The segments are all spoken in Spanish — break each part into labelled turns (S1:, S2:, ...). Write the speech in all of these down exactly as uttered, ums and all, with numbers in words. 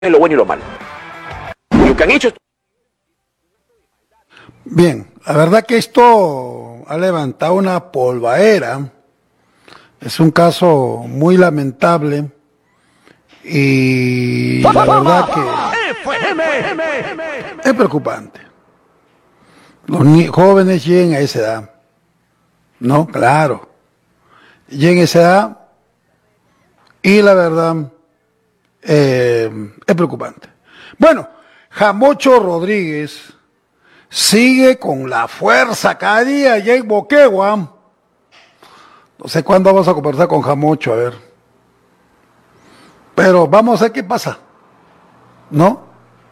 S1: lo bueno y lo malo. Y lo que han hecho es...
S2: Bien, la verdad que esto ha levantado una polvaera. Es un caso muy lamentable y la verdad que es preocupante. Los jóvenes llegan a esa edad, ¿no? Claro, llegan a esa edad y la verdad eh, es preocupante. Bueno, Jamocho Rodríguez sigue con la fuerza cada día allá en Moquegua. No sé cuándo vamos a conversar con Jamocho, a ver. Pero vamos a ver qué pasa, ¿no?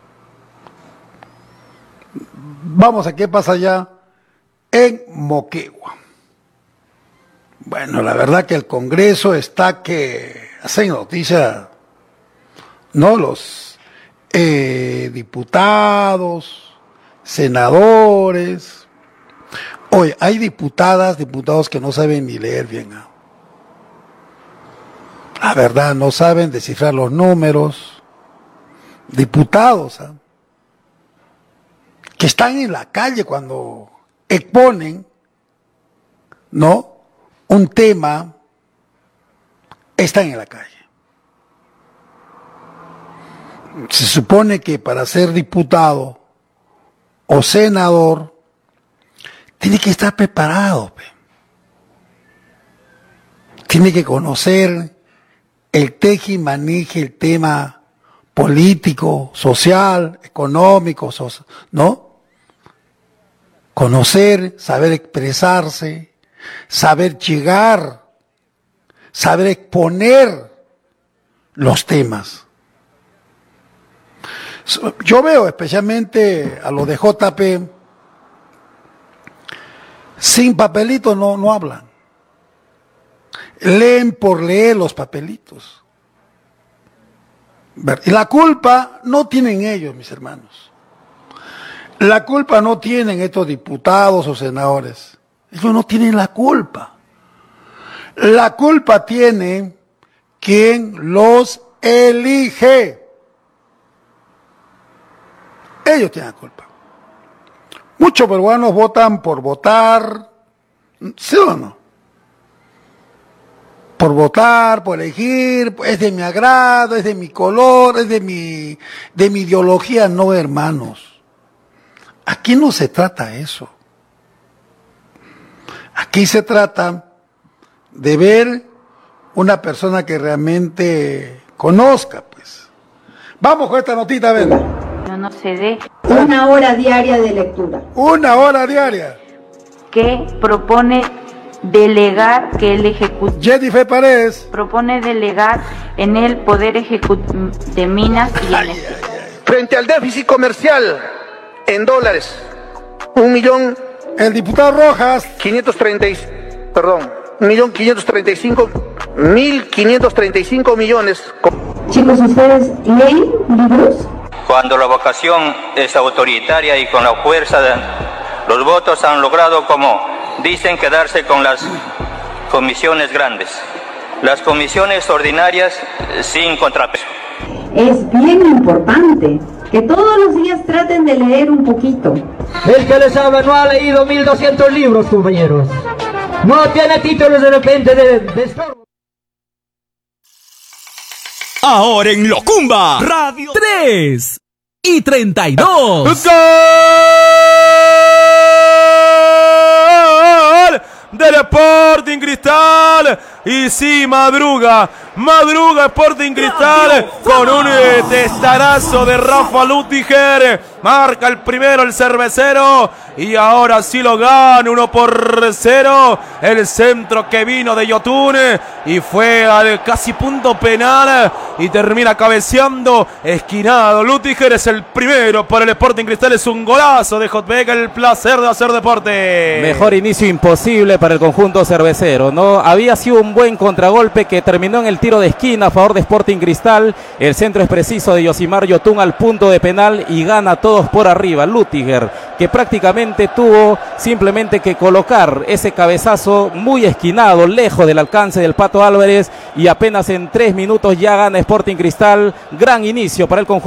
S2: Vamos a ver qué pasa allá en Moquegua. Bueno, la verdad que el Congreso está que hacen noticia, ¿no? Los eh, diputados, senadores. Oye, hay diputadas, diputados que no saben ni leer bien. ¿eh? La verdad, no saben descifrar los números. Diputados, ¿eh? que están en la calle cuando exponen, ¿no? Un tema, están en la calle. Se supone que para ser diputado o senador tiene que estar preparado, pe. Tiene que conocer el tejimaneje, el tema político, social, económico, ¿no? Conocer, saber expresarse, saber llegar, saber exponer los temas. Yo veo especialmente a los de J P, sin papelitos no, no hablan. Leen por leer los papelitos. Y la culpa no tienen ellos, mis hermanos. La culpa no tienen estos diputados o senadores. Ellos no tienen la culpa. La culpa tiene quien los elige. Ellos tienen la culpa. Muchos peruanos votan por votar, ¿sí o no? Por votar, por elegir, es de mi agrado, es de mi color, es de mi, de mi ideología. No, hermanos. Aquí no se trata eso. Aquí se trata de ver una persona que realmente conozca, pues. Vamos con esta notita, ven.
S3: No, no se dé
S4: una hora diaria de lectura.
S2: Una hora diaria.
S3: Que propone delegar que el ejecutivo
S2: Jennifer Paredes
S3: propone delegar en el poder ejecutivo de Minas y
S2: ay,
S3: Energía.
S2: ay, ay.
S5: Frente al déficit comercial en dólares, un millón
S2: el diputado Rojas
S5: quinientos treinta, perdón, un millón quinientos treinta y cinco mil quinientos treinta y cinco millones.
S4: Chicos, ¿ustedes leen libros?
S6: Cuando la vocación es autoritaria y con la fuerza de los votos han logrado, como dicen, quedarse con las comisiones grandes, las comisiones ordinarias sin contrapeso.
S4: Es bien importante que todos los días traten de leer un poquito.
S7: El que les habla no ha leído mil doscientos libros, compañeros. No tiene títulos de repente de... de...
S8: Ahora en Locumba Radio tres y treinta y dos.
S9: ¡Gol del Sporting Cristal! Y sí, madruga, madruga Sporting Cristal con un eh, testarazo de Rafa Lutiger. Marca el primero el cervecero y ahora sí lo gana uno por cero. El centro que vino de Yotun y fue al casi punto penal y termina cabeceando esquinado. Lutiger es el primero para el Sporting Cristal. Es un golazo de Jotbeck, el placer de hacer deporte.
S10: Mejor inicio imposible para el conjunto cervecero, ¿no? Había sido un buen contragolpe que terminó en el tiro de esquina a favor de Sporting Cristal. El centro es preciso de Yosimar Yotun al punto de penal y gana todos por arriba. Lutiger que prácticamente tuvo simplemente que colocar ese cabezazo muy esquinado, lejos del alcance del Pato Álvarez, y apenas en tres minutos ya gana Sporting Cristal. Gran inicio para el conjunto.